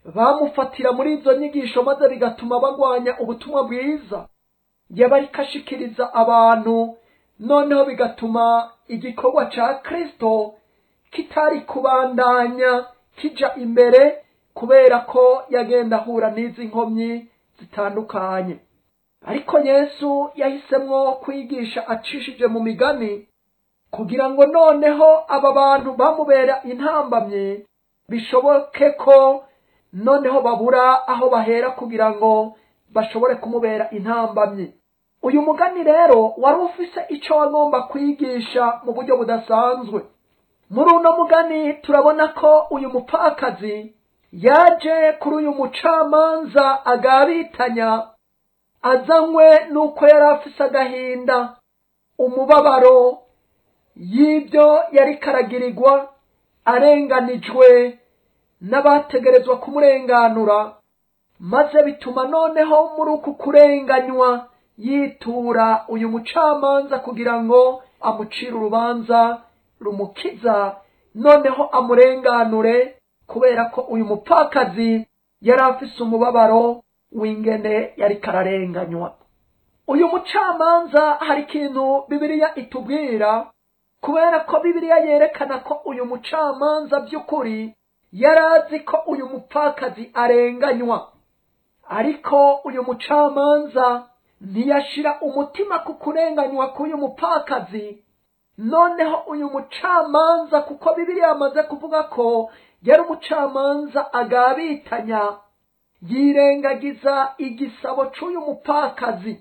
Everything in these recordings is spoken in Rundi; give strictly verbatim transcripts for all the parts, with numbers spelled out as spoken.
bamufatira muri izo nyigisho maze bigatuma bagwanya ubutumwa bwiza yaba ariko ashikiriza abantu, noneho bigatuma igikorwa ca Kristo kitari kubandanya kija imbere kubera ko yagenda ahura n'izi nkomyi zitandukanye. Ariko Yesu yahisemwo kwigisha acishije mu migani kugira ngo noneho aba bantu bamubera intambamye bishoboke ko noneho babura aho bahera kugira ngo bashobore kumubera intambamye. Uyu mugani rero wari ufise ico wagomba kwigisha mu buryo budasanzwe. Muri uno mugani turabona ko uyu mupfakazi yaje kuri uyu mucamanza agabitanya, azanywe nuko yari afise agahinda, umubabaro y'ibyo yari karagirirwa, arenganijwe n'abategerezwa kumurenganura, maze bituma noneho muri uku kurenganywa yitura uyu mucamanza kugira ngo amucire urubanza rumukiza, noneho amurenganure, kubera ko uyu mupfakazi yari afise umubabaro w'ingene yari kararenganywa. Uyu mucamanza hari ikintu Bibiliya itubwira, kubera ko Bibiliya yerekana ko uyu mucamanza by'ukuri yarazi ko uyu mupfakazi arenganywa, ariko uyu mucamanza ntiyashira umutima ku kurenganywa k'uyu mupfakazi. Noneho uyu mucamanza, kuko Bibiliya yamaze kuvuga ko yari umucamanza agabitanya, yirengagiza igisabo c'uyu mupfakazi,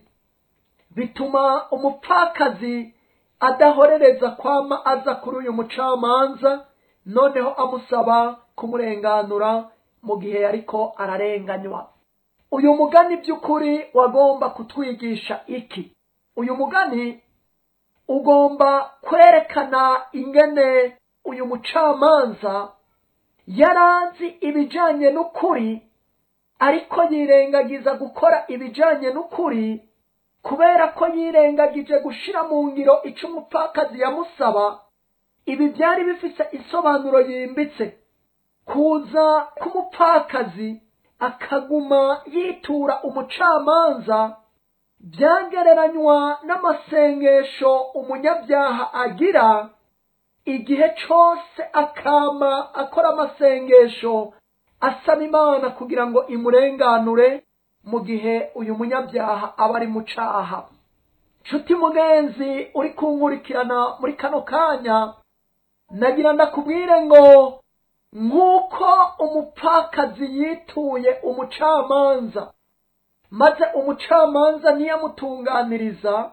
bituma umupfakazi adahorereza kwama aza kuri uyu mucamanza, noneho amusaba kumurenganura mu gihe yariko ararenganywa. Uyu mugani by'ukuri wagomba kutwigisha iki? Uyu mugani ugomba kwerekana ingene uyu mucamanza yarazi ibijanye n'ukuri, ariko yirengagiza gukora ibijanye n'ukuri, kubera ko yirengagije gushira mu ngiro ico umupfakazi yamusaba. Ibi byari bifise isobanuro yimbitse. Kuza k'umupfakazi akaguma yitura umucamanza byagereranywa n'amasengesho umunyabyaha agira igihe cose akama akora amasengesho asaba Imana kugira ngo imurenganure mu gihe uyu munyabyaha aba ari mu caha. Nshuti mugenzi uri kunkurikirana muri kano kanya, nagira ndakubwire ngo nk'uko umupfakazi yituye umucamanza, maze umucamanza ntiyamutunganiriza,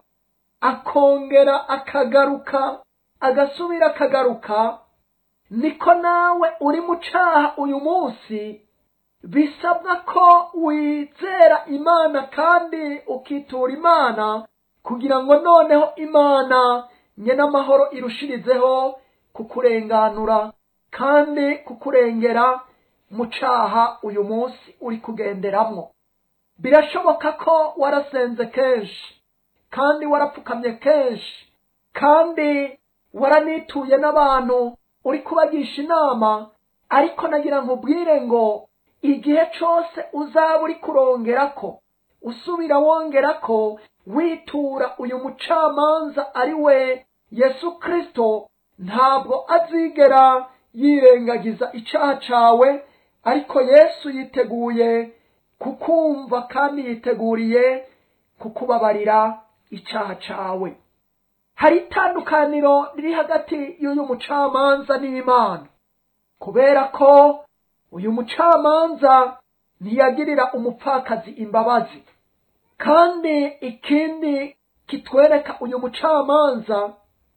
akongera akagaruka agasubira akagaruka, niko nawe uri mu caha uyu munsi bisabwa ko wizera Imana kandi ukitura Imana kugira ngo noneho Imana nyene amahoro irushirizeho kukurenganura kandi kukurengera mu caha uyu munsi uri kugenderamwo. Birashoboka ko warasenze kenshi kandi warapfukamye kenshi kandi waranituye n'abantu uri kubagisha inama, ariko nagira nkubwire ngo igihe cose uzaba uri kurongerako, usubira wongerako, witura uyu mucamanza ari we Yesu Kristo, ntabwo azigera yirengagiza icaha cawe, ariko Yesu yiteguye kukumva kandi yiteguriye kukubabarira icaha cawe. Hari itandukaniro riri hagati y'uyu mucamanza n'Imana, kubera ko uyu mucamanza ntiyagirira umupfakazi imbabazi, kandi ikindi kitwereka uyu mucamanza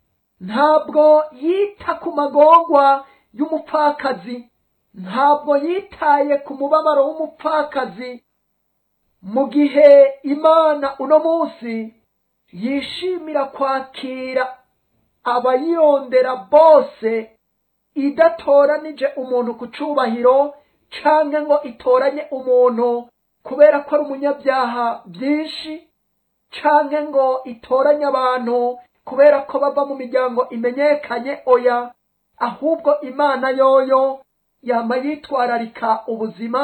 ntabwo yita ku magorwa y'umupfakazi, ntabwo yitaye ku mubabaro w'umupfakazi, mu gihe Imana uno munsi yishimira kwakira abayirondera bose, idatoranije umuntu ku cubahiro canke ngo itoranye umuntu kubera ko ari umunyabyaha byinshi, canke ngo itoranye abantu kubera ko bava mu miryango imenyekanye. Oya, ahubwo Imana yoyo yama yitwararika ubuzima